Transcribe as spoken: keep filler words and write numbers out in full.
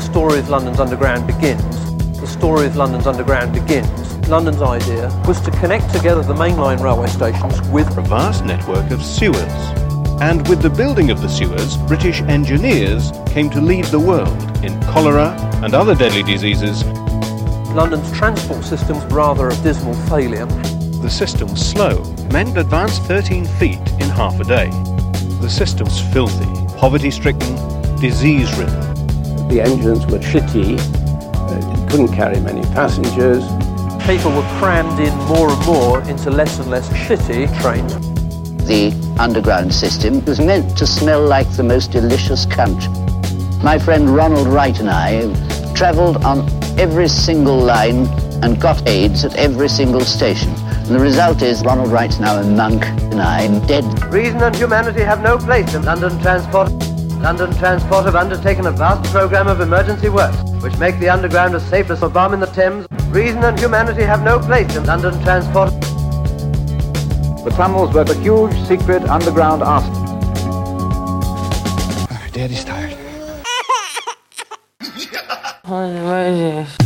story of London's Underground begins, the story of London's Underground begins, London's idea was to connect together the mainline railway stations with a vast network of sewers. And with the building of the sewers, British engineers came to lead the world in cholera and other deadly diseases. London's transport system's rather a dismal failure. The system was slow. Men could advance thirteen feet in half a day. The system was filthy, poverty-stricken, disease-ridden. The engines were shitty, uh, couldn't carry many passengers. People were crammed in more and more into less and less shitty trains. The underground system was meant to smell like the most delicious cunt. My friend Ronald Wright and I travelled on every single line and got aids at every single station. And the result is Ronald Wright's now a monk and I'm dead. Reason and humanity have no place in London Transport. London Transport have undertaken a vast programme of emergency works which make the underground as safe as a bomb in the Thames. Reason and humanity have no place in London Transport. The tunnels were the huge secret underground arsenal. Daddy's tired.